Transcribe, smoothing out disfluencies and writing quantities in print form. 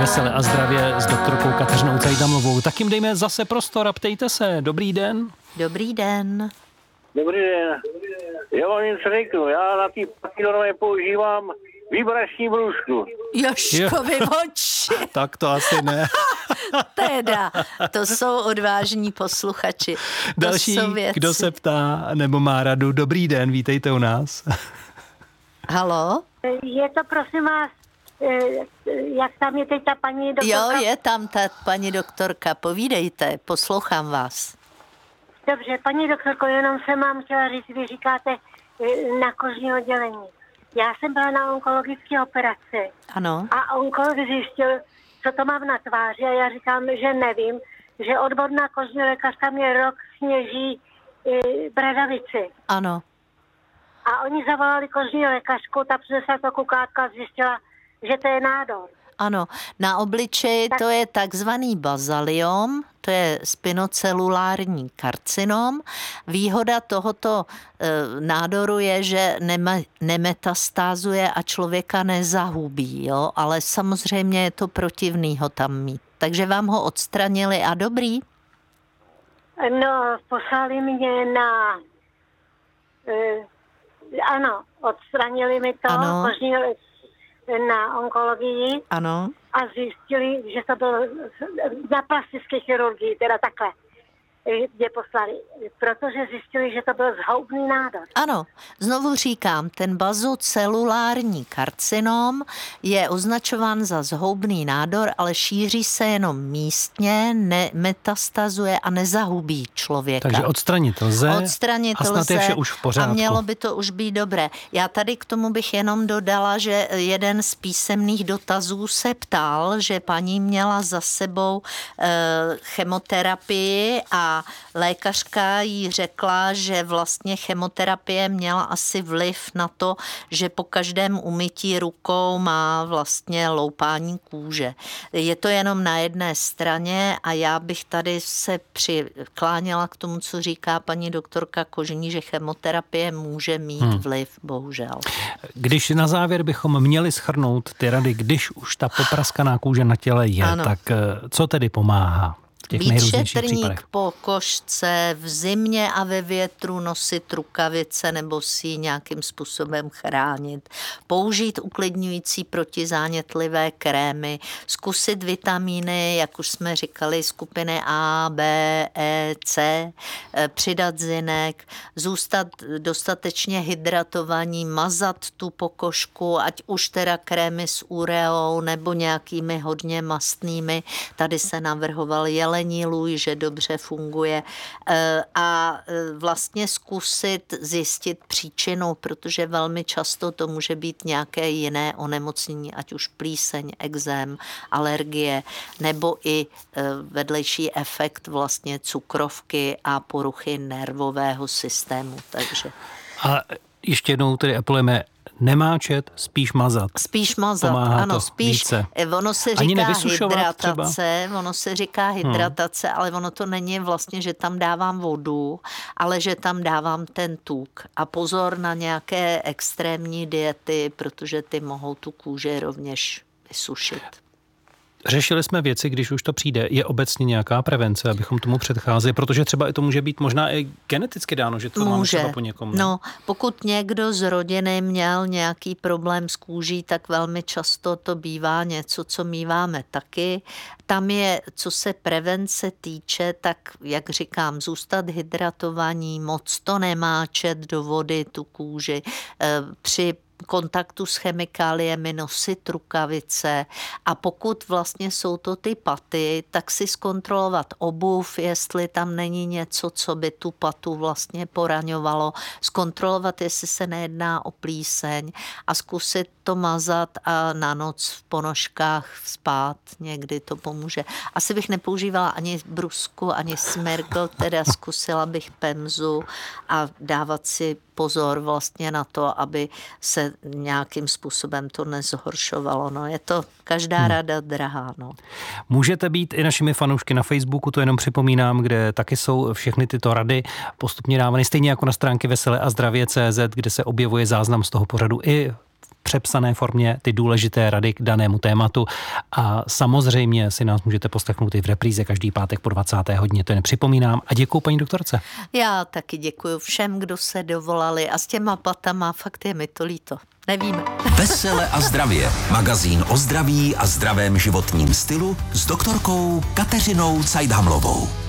Vesele a zdravě s doktorkou Kateřinou Cajdamovou. Tak jim dejme zase prostor a ptejte se. Dobrý den. Dobrý den. Dobrý den. Já vám něco řeknu. Já na té papírové používám vibrační brůzku. Jožkovi oči. Tak to asi ne. Teda, to jsou odvážní posluchači. Další, kdo se ptá nebo má radu. Dobrý den, vítejte u nás. Haló? Je to, prosím vás, jak tam je teď ta paní doktorka? Jo, je tam ta paní doktorka, povídejte, poslouchám vás. Dobře, paní doktorko, jenom jsem vám chtěla říct, vy říkáte na kožní oddělení. Já jsem byla na onkologické operaci. Ano. A onkolog zjistil, co to mám na tváři a já říkám, že nevím, že odborná kožní lékařka mě rok sněží bradavici. Ano. A oni zavolali kožní lékařku, ta přinesla to kukátka a zjistila, že to je nádor. Ano, na obličeji to je takzvaný bazaliom, to je spinocelulární karcinom. Výhoda tohoto nádoru je, že nemetastázuje a člověka nezahubí, jo? Ale samozřejmě je to protivný ho tam mít. Takže vám ho odstranili a dobrý? No, poslali mě na... ano, odstranili mi to, kožní na onkologii. Ano. A zjistili, že to bylo na plastické chirurgii, teda takhle, kde poslali, protože zjistili, že to byl zhoubný nádor. Ano, znovu říkám, ten bazocelulární karcinom je označován za zhoubný nádor, ale šíří se jenom místně, nemetastazuje a nezahubí člověka. Takže odstranit lze a snad je vše už v pořádku. A mělo by to už být dobré. Já tady k tomu bych jenom dodala, že jeden z písemných dotazů se ptal, že paní měla za sebou chemoterapii a lékařka jí řekla, že vlastně chemoterapie měla asi vliv na to, že po každém umytí rukou má vlastně loupání kůže. Je to jenom na jedné straně a já bych tady se přikláněla k tomu, co říká paní doktorka Kožní, že chemoterapie může mít vliv, bohužel. Když na závěr bychom měli shrnout ty rady, když už ta popraskaná kůže na těle je, tak co tedy pomáhá? Být šetrník po kožce, v zimě a ve větru nosit rukavice nebo si ji nějakým způsobem chránit. Použít uklidňující protizánětlivé krémy, zkusit vitamíny, jak už jsme říkali, skupiny A, B, E, C, přidat zinek, zůstat dostatečně hydratovaní, mazat tu pokožku, ať už teda krémy s ureou nebo nějakými hodně mastnými. Tady se navrhoval jelení lůj, že dobře funguje a vlastně zkusit zjistit příčinu, protože velmi často to může být nějaké jiné onemocnění, ať už plíseň, ekzém, alergie, nebo i vedlejší efekt vlastně cukrovky a poruchy nervového systému. Takže. A ještě jednou tedy apelujeme nemáčet, spíš mazat. Spíš mazat, pomáhá ano, spíš. Více. Ono se říká hydratace, ale ono to není vlastně, že tam dávám vodu, ale že tam dávám ten tuk. A pozor na nějaké extrémní diety, protože ty mohou tu kůži rovněž vysušit. Řešili jsme věci, když už to přijde. Je obecně nějaká prevence, abychom tomu předcházeli, protože třeba i to může být možná i geneticky dáno, že to mám třeba po někom. Ne? No, pokud někdo z rodiny měl nějaký problém s kůží, tak velmi často to bývá něco, co míváme taky. Tam je, co se prevence týče, tak, jak říkám, zůstat hydratovaní, moc to nemáčet do vody, tu kůži, při kontaktu s chemikáliemi nosit rukavice a pokud vlastně jsou to ty paty, tak si zkontrolovat obuv, jestli tam není něco, co by tu patu vlastně poraňovalo, zkontrolovat, jestli se nejedná o plíseň a zkusit to mazat a na noc v ponožkách spát, někdy to pomůže. Asi bych nepoužívala ani brusku, ani smirgl, teda zkusila bych pemzu a dávat si pozor vlastně na to, aby se nějakým způsobem to nezhoršovalo. No, je to každá rada drahá. No. Můžete být i našimi fanoušky na Facebooku, to jenom připomínám, kde taky jsou všechny tyto rady postupně dávány, stejně jako na stránky veseleazdravě.cz, kde se objevuje záznam z toho pořadu i přepsané formě ty důležité rady k danému tématu a samozřejmě si nás můžete poslechnout i v repríze každý pátek po 20. hodině, to jen připomínám a děkuju paní doktorce. Já taky děkuju všem, kdo se dovolali a s těma platama fakt je mi to líto. Nevíme. Vesele a zdravě. Magazín o zdraví a zdravém životním stylu s doktorkou Kateřinou Cajdhamlovou.